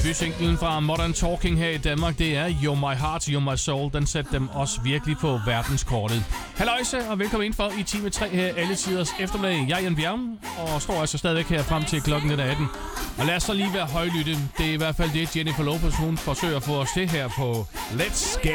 Debutsinglen fra Modern Talking her i Danmark, det er You're My Heart, You're My Soul. Den satte dem også virkelig på verdenskortet. Halløjse, og velkommen indenfor i time 3 her alle tiders eftermiddag. Jeg er Jan Bjerg, og står altså stadigvæk her frem til klokken 18. Og lad os så lige være højlytte. Det er i hvert fald det, Jennifer Lopez, hun forsøger at få os til her på Let's Get